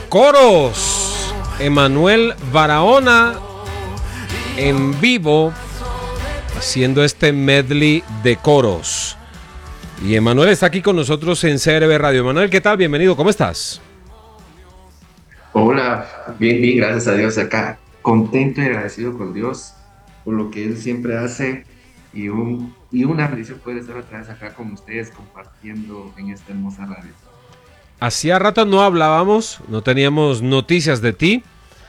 Coros, Emanuel Barahona en vivo haciendo este medley de coros. Y Emanuel está aquí con nosotros en CRB Radio. Emanuel, ¿qué tal? Bienvenido, ¿cómo estás? Hola, bien, bien, gracias a Dios acá. Contento y agradecido con Dios por lo que Él siempre hace y una bendición poder estar otra vez acá con ustedes compartiendo en esta hermosa radio. Hacía rato no hablábamos, no teníamos noticias de ti,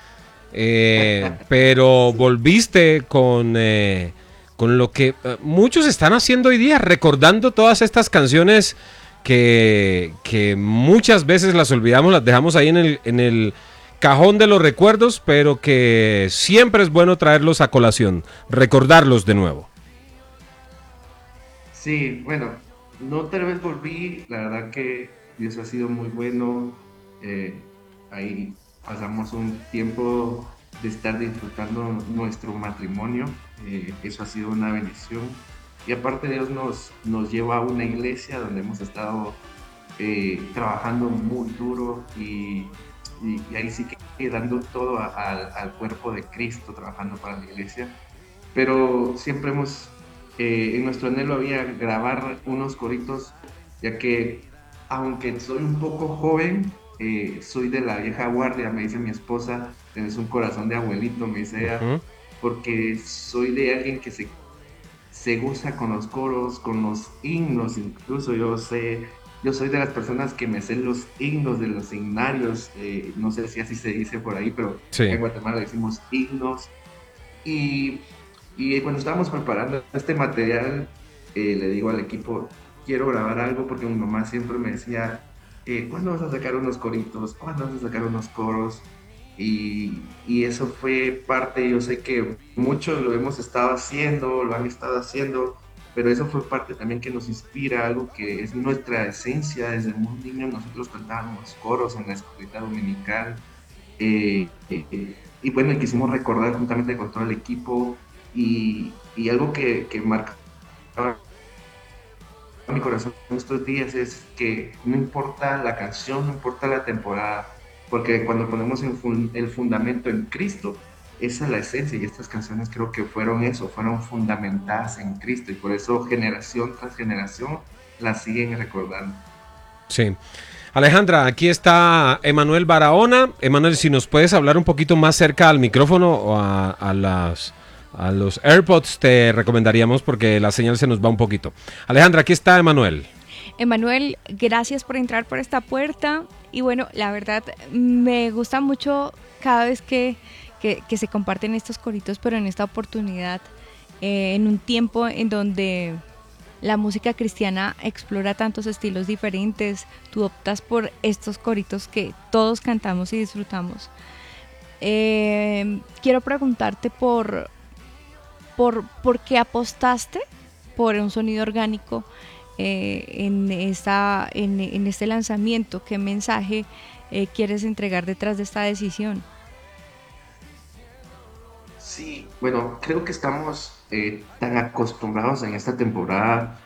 pero Sí, volviste con lo que muchos están haciendo hoy día, recordando todas estas canciones que muchas veces las olvidamos, las dejamos ahí en el cajón de los recuerdos, pero que siempre es bueno traerlos a colación, recordarlos de nuevo. sí, bueno, no tal vez volví, la verdad que Dios ha sido muy bueno. Ahí pasamos un tiempo de estar disfrutando nuestro matrimonio. Eso ha sido una bendición. Y aparte Dios nos lleva a una iglesia donde hemos estado trabajando muy duro y ahí sí que dando todo al cuerpo de Cristo, trabajando para la iglesia. Pero siempre en nuestro anhelo había grabar unos coritos, ya que aunque soy un poco joven, soy de la vieja guardia, me dice mi esposa, tienes un corazón de abuelito, me dice ella, Ujú. porque soy de alguien que se goza con los coros, con los himnos, incluso yo soy de las personas que me sé los himnos de los himnarios, no sé si así se dice por ahí, pero acá Sí. en Guatemala decimos himnos, y, y cuando estábamos preparando este material, le digo al equipo, quiero grabar algo porque mi mamá siempre me decía, ¿cuándo vas a sacar unos coritos? ¿Cuándo vas a sacar unos coros? Y eso fue parte, yo sé que muchos lo hemos estado haciendo, lo han estado haciendo, pero eso fue parte también que nos inspira, algo que es nuestra esencia. Desde muy niños nosotros cantábamos coros en la escuelita dominical, y bueno, y quisimos recordar juntamente con todo el equipo y algo que marca mi corazón estos días es que no importa la canción, no importa la temporada, porque cuando ponemos el fundamento en Cristo, esa es la esencia y estas canciones creo que fueron eso, fueron fundamentadas en Cristo y por eso generación tras generación las siguen recordando. Sí. Alejandra, aquí está Emanuel Barahona. Emanuel, si nos puedes hablar un poquito más cerca al micrófono o a los AirPods, te recomendaríamos porque la señal se nos va un poquito. Alejandra, aquí está Emanuel. Emanuel, gracias por entrar por esta puerta. Y bueno, la verdad me gusta mucho cada vez que se comparten estos coritos, pero en esta oportunidad, en un tiempo en donde la música cristiana explora tantos estilos diferentes, tú optas por estos coritos que todos cantamos y disfrutamos. Quiero preguntarte por qué apostaste por un sonido orgánico en este lanzamiento. ¿Qué mensaje quieres entregar detrás de esta decisión? Sí, bueno, creo que estamos tan acostumbrados en esta temporada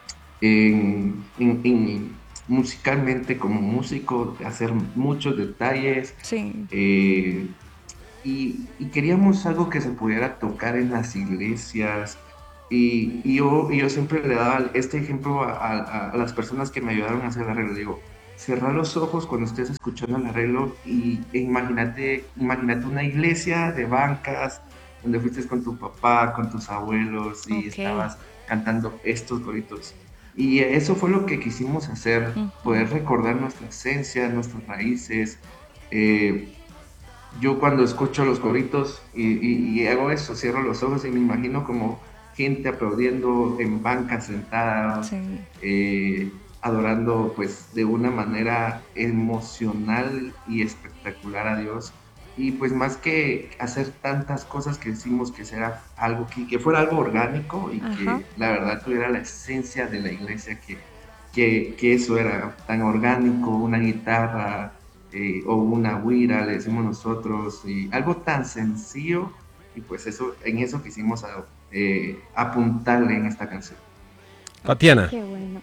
musicalmente como músico, a hacer muchos detalles, Sí. eh, y queríamos algo que se pudiera tocar en las iglesias. Y yo siempre le daba este ejemplo a las personas que me ayudaron a hacer el arreglo. Digo, cierra los ojos cuando estés escuchando el arreglo e imagínate una iglesia de bancas donde fuiste con tu papá, con tus abuelos y Ok. estabas cantando estos coritos. Y eso fue lo que quisimos hacer, Ujú. poder recordar nuestra esencia, nuestras raíces. Eh, yo cuando escucho los coritos y hago eso, cierro los ojos y me imagino como gente aplaudiendo en bancas sentadas, Sí. adorando pues de una manera emocional y espectacular a Dios. Y pues más que hacer tantas cosas que decimos que será algo que fuera algo orgánico y Ajá. que la verdad tuviera la esencia de la iglesia que eso era tan orgánico, una guitarra, o una guira, le decimos nosotros, y algo tan sencillo, y pues eso, en eso quisimos apuntarle en esta canción. Tatiana. Qué bueno.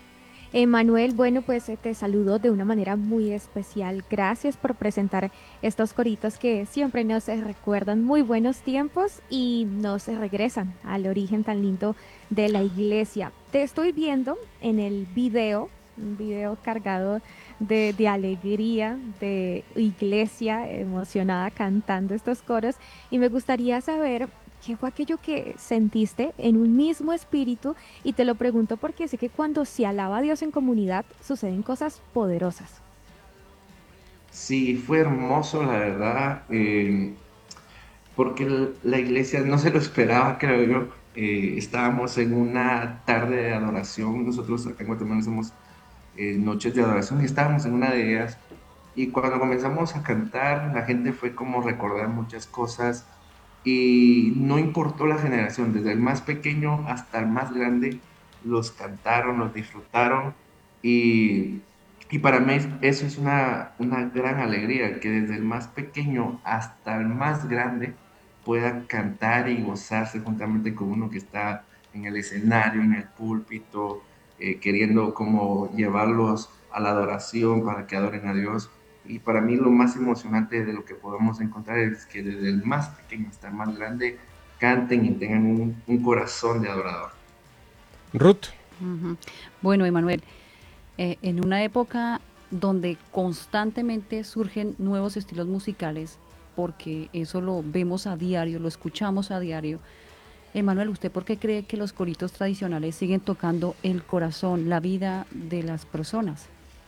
Emanuel, bueno, pues te saludo de una manera muy especial. Gracias por presentar estos coritos que siempre nos recuerdan muy buenos tiempos y nos regresan al origen tan lindo de la iglesia. Te estoy viendo en el video, un video cargado de alegría, de iglesia emocionada cantando estos coros y me gustaría saber qué fue aquello que sentiste en un mismo espíritu y te lo pregunto porque sé que cuando se alaba a Dios en comunidad suceden cosas poderosas. Sí, fue hermoso, la verdad, porque la iglesia no se lo esperaba, creo yo. Estábamos en una tarde de adoración, nosotros acá en Guatemala hacemos noches de adoración y estábamos en una de ellas. Y cuando comenzamos a cantar, la gente fue como recordar muchas cosas y no importó la generación, desde el más pequeño hasta el más grande, los cantaron, los disfrutaron y, y para mí eso es una gran alegría, que desde el más pequeño hasta el más grande pueda cantar y gozarse juntamente con uno que está en el escenario, en el púlpito, queriendo como llevarlos a la adoración para que adoren a Dios. Y para mí lo más emocionante de lo que podemos encontrar es que desde el más pequeño hasta el más grande canten y tengan un corazón de adorador. Ruth. Ujú. Bueno, Emanuel, en una época donde constantemente surgen nuevos estilos musicales, porque eso lo vemos a diario, lo escuchamos a diario, Emanuel, ¿usted por qué cree que los coritos tradicionales siguen tocando el corazón, la vida de las personas?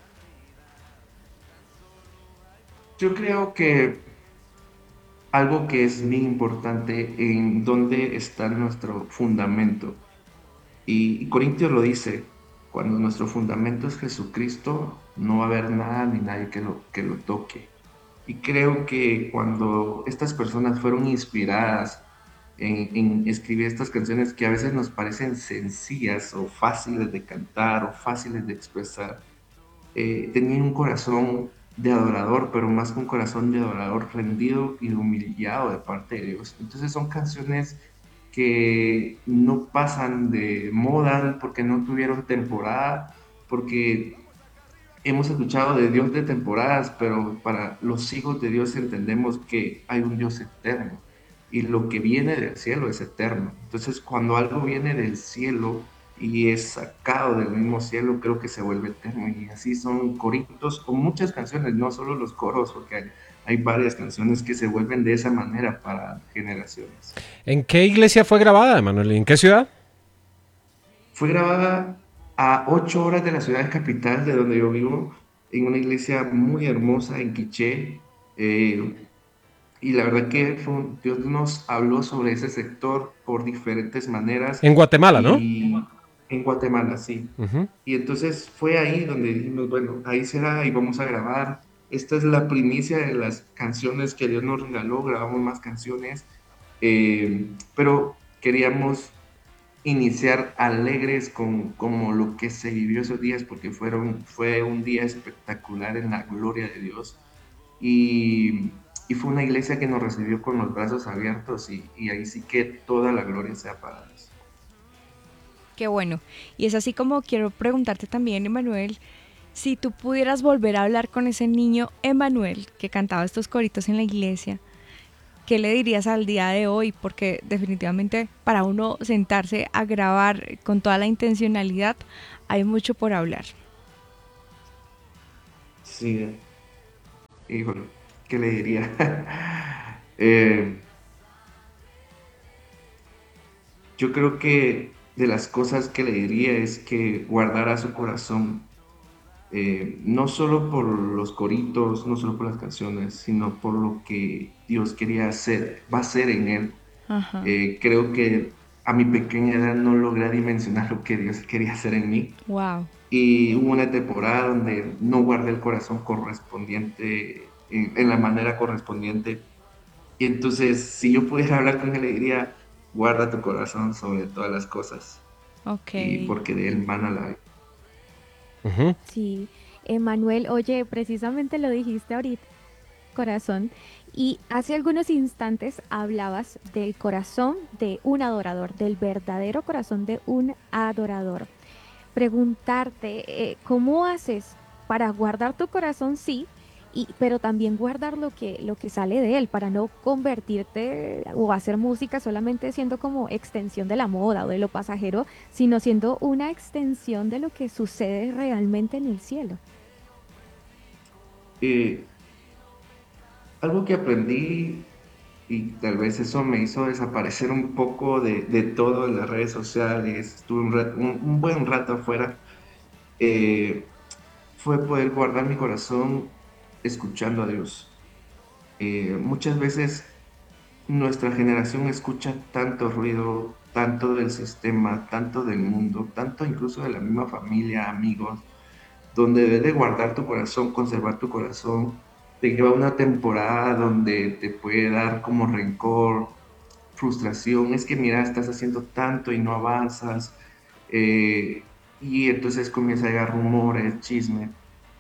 Yo creo que algo que es muy importante en dónde está nuestro fundamento. Y Corintios lo dice, cuando nuestro fundamento es Jesucristo, no va a haber nada ni nadie que lo toque. Y creo que cuando estas personas fueron inspiradas en escribir estas canciones que a veces nos parecen sencillas o fáciles de cantar o fáciles de expresar, tenían un corazón de adorador, pero más que un corazón de adorador rendido y humillado de parte de Dios. Entonces son canciones que no pasan de moda porque no tuvieron temporada, porque hemos escuchado de Dios de temporadas, pero para los hijos de Dios entendemos que hay un Dios eterno y lo que viene del cielo es eterno. Entonces, cuando algo viene del cielo y es sacado del mismo cielo, creo que se vuelve eterno. Y así son coritos o muchas canciones, no solo los coros, porque hay varias canciones que se vuelven de esa manera para generaciones. ¿En qué iglesia fue grabada, Emanuel? ¿En qué ciudad? Fue grabada a 8 horas de la ciudad capital de donde yo vivo, en una iglesia muy hermosa en Quiché. Y la verdad que Dios nos habló sobre ese sector por diferentes maneras En Guatemala, ¿no? y en Guatemala, sí. Ujú. Y entonces fue ahí donde dijimos, bueno, ahí será y vamos a grabar. Esta es la primicia de las canciones que Dios nos regaló, grabamos más canciones, pero queríamos iniciar alegres con como lo que se vivió esos días, porque fue un día espectacular en la gloria de Dios. Y fue una iglesia que nos recibió con los brazos abiertos y ahí sí que toda la gloria sea para Dios. Qué bueno. Y es así como quiero preguntarte también, Emanuel, si tú pudieras volver a hablar con ese niño Emanuel que cantaba estos coritos en la iglesia, ¿qué le dirías al día de hoy? Porque definitivamente para uno sentarse a grabar con toda la intencionalidad hay mucho por hablar. Sí, híjole, ¿qué le diría? Eh, yo creo que de las cosas que le diría es que guardara su corazón, no solo por los coritos, no solo por las canciones, sino por lo que Dios quería hacer, va a hacer en él. Ajá. Creo que a mi pequeña edad no logré dimensionar lo que Dios quería hacer en mí. Wow. Y hubo una temporada donde no guardé el corazón correspondiente, en la manera correspondiente. Y entonces, si yo pudiera hablar con él, le diría, guarda tu corazón sobre todas las cosas, Ok. y porque de él mana la vida. Ujú. Sí, Emanuel, oye, precisamente lo dijiste ahorita, corazón, y hace algunos instantes hablabas del corazón de un adorador, del verdadero corazón de un adorador. preguntarte, ¿cómo haces para guardar tu corazón, sí, pero también guardar lo que sale de él, para no convertirte o hacer música solamente siendo como extensión de la moda o de lo pasajero, sino siendo una extensión de lo que sucede realmente en el cielo? Eh, Algo que aprendí y tal vez eso me hizo desaparecer un poco de todo en las redes sociales, estuve un buen rato afuera, eh, fue poder guardar mi corazón escuchando a Dios. Muchas veces nuestra generación escucha tanto ruido, tanto del sistema, tanto del mundo, tanto incluso de la misma familia, amigos, donde debes de guardar tu corazón, conservar tu corazón. Te lleva una temporada donde te puede dar como rencor, frustración, es que mira, estás haciendo tanto y no avanzas, y entonces comienza a llegar rumores, chisme.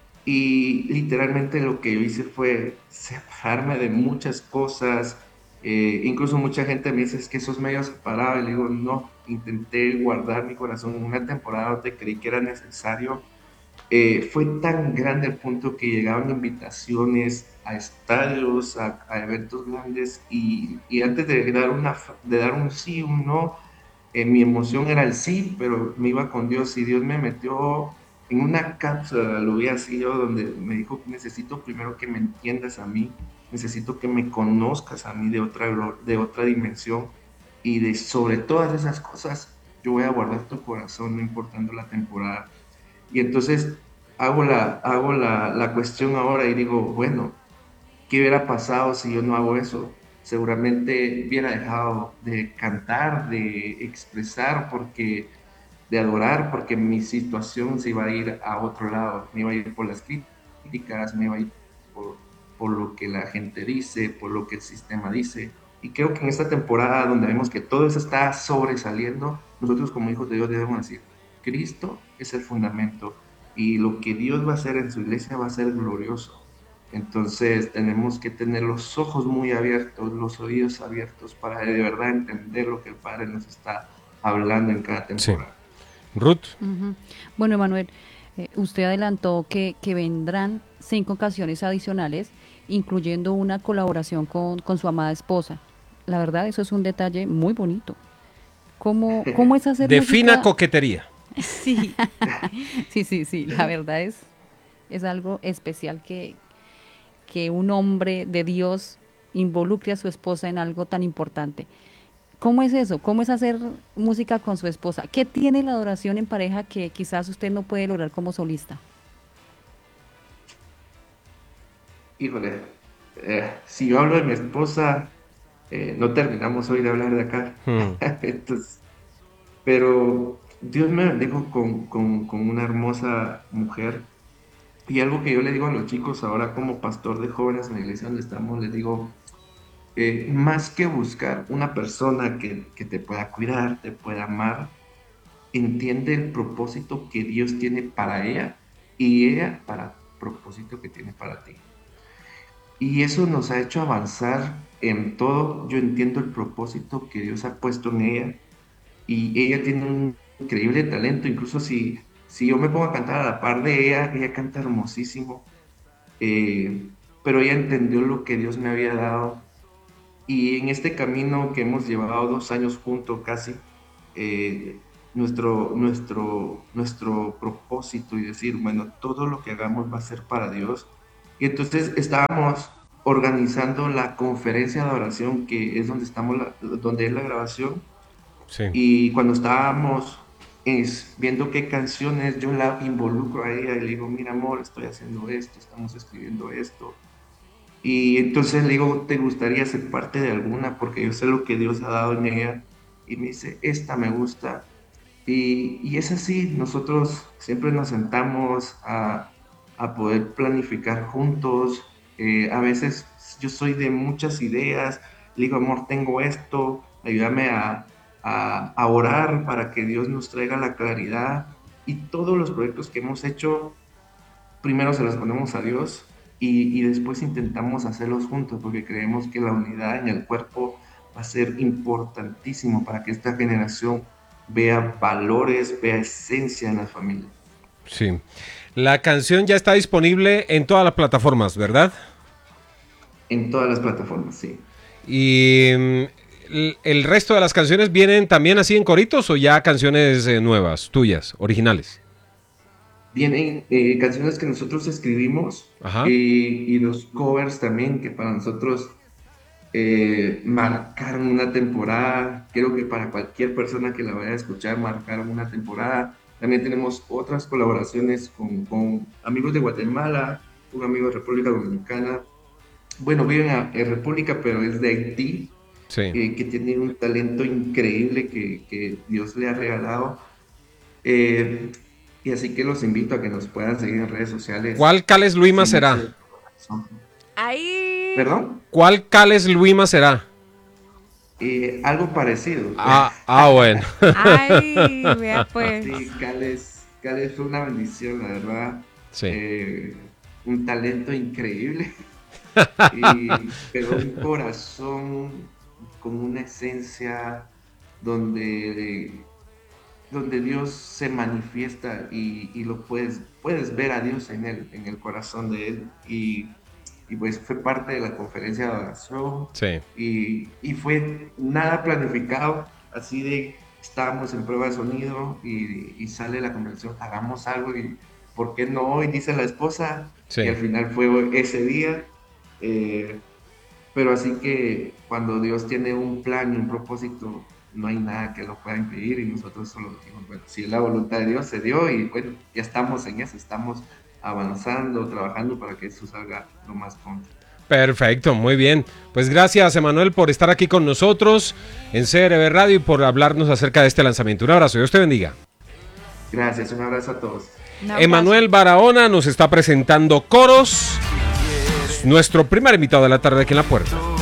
Y literalmente lo que yo hice fue separarme de muchas cosas. Incluso mucha gente me dice, es que sos medio separado. Y le digo, no, intenté guardar mi corazón en una temporada donde creí que era necesario. Fue tan grande el punto que llegaban invitaciones a estadios, a eventos grandes, y antes de dar, de dar un sí, un no, mi emoción era el sí, pero me iba con Dios, y Dios me metió en una cápsula, lo vi así yo, donde me dijo, necesito primero que me entiendas a mí, necesito que me conozcas a mí de otra dimensión, y de sobre todas esas cosas, yo voy a guardar tu corazón, no importando la temporada. Y entonces hago la cuestión ahora y digo, bueno, ¿qué hubiera pasado si yo no hago eso? Seguramente hubiera dejado de cantar, de expresar, de adorar, porque mi situación se iba a ir a otro lado, me iba a ir por las críticas, me iba a ir por, por lo que la gente dice, por lo que el sistema dice. Y creo que en esta temporada donde vemos que todo eso está sobresaliendo, nosotros como hijos de Dios debemos decir, Cristo es el fundamento y lo que Dios va a hacer en su iglesia va a ser glorioso. Entonces tenemos que tener los ojos muy abiertos, los oídos abiertos para de verdad entender lo que el Padre nos está hablando en cada Sí. temporada. Ruth. Ujú. Bueno, Emanuel, usted adelantó que vendrán 5 canciones adicionales, incluyendo una colaboración con su amada esposa. La verdad, eso es un detalle muy bonito. ¿Cómo es hacer De fina música? coquetería. Sí, sí, la verdad es algo especial que un hombre de Dios involucre a su esposa en algo tan importante. ¿Cómo es eso? ¿Cómo es hacer música con su esposa? ¿Qué tiene la adoración en pareja que quizás usted no puede lograr como solista? Híjole, si yo hablo de mi esposa, no terminamos hoy de hablar de acá. Hmm. Entonces, pero Dios me bendijo con una hermosa mujer. Y algo que yo le digo a los chicos ahora como pastor de jóvenes en la iglesia donde estamos, les digo, más que buscar una persona que te pueda cuidar, te pueda amar, entiende el propósito que Dios tiene para ella y ella para el propósito que tiene para ti. Y eso nos ha hecho avanzar en todo. Yo entiendo el propósito que Dios ha puesto en ella y ella tiene un increíble talento. Incluso si yo me pongo a cantar a la par de ella canta hermosísimo. Pero ella entendió lo que Dios me había dado. Y en este camino que hemos llevado 2 años juntos casi, nuestro propósito y decir, bueno, todo lo que hagamos va a ser para Dios. Y entonces estábamos organizando la conferencia de adoración, que es donde donde es la grabación. Sí. Y cuando estábamos viendo qué canciones, yo la involucro a ella y le digo, mira amor, estoy haciendo esto, estamos escribiendo esto. Y entonces le digo, ¿te gustaría ser parte de alguna? Porque yo sé lo que Dios ha dado en ella. Y me dice, esta me gusta. Y es así, nosotros siempre nos sentamos a poder planificar juntos. A veces yo soy de muchas ideas. Le digo, amor, tengo esto, ayúdame a orar para que Dios nos traiga la claridad. Y todos los proyectos que hemos hecho, primero se los ponemos a Dios y después intentamos hacerlos juntos porque creemos que la unidad en el cuerpo va a ser importantísimo para que esta generación vea valores, vea esencia en la familia. Sí. La canción ya está disponible en todas las plataformas, ¿verdad? En todas las plataformas, sí. ¿Y el resto de las canciones vienen también así en coritos o ya canciones nuevas, tuyas, originales? Vienen canciones que nosotros escribimos y los covers también, que para nosotros marcaron una temporada. Creo que para cualquier persona que la vaya a escuchar, marcaron una temporada. También tenemos otras colaboraciones con amigos de Guatemala, un amigo de República Dominicana. Bueno, viven en República, pero es de Haití, Sí. que tiene un talento increíble que Dios le ha regalado. Y así que los invito a que nos puedan seguir en redes sociales. ¿Cuál Cales Luima será? Ahí. ¿Perdón? ¿Cuál Cales Luima será? Algo parecido. Bueno. Ay, vea pues. Sí, Cales fue una bendición, la verdad. Sí. Un talento increíble. Pero un corazón con una esencia donde Dios se manifiesta y lo puedes ver a Dios en el corazón de él. Y pues fue parte de la conferencia de oración. Sí. Y fue nada planificado, así de estábamos en prueba de sonido y sale la conversación, hagamos algo y ¿por qué no hoy? Dice la esposa. Sí. Y al final fue ese día. Pero así que cuando Dios tiene un plan y un propósito, no hay nada que lo pueda impedir y nosotros solo dijimos, bueno, si es la voluntad de Dios, se dio y bueno, ya estamos en eso, estamos avanzando, trabajando para que eso salga lo más pronto. Perfecto, muy bien. Pues gracias, Emanuel, por estar aquí con nosotros en CRB Radio y por hablarnos acerca de este lanzamiento. Un abrazo, Dios te bendiga. Gracias, un abrazo a todos. Emanuel Barahona nos está presentando Coros, nuestro primer invitado de la tarde aquí en La Puerta.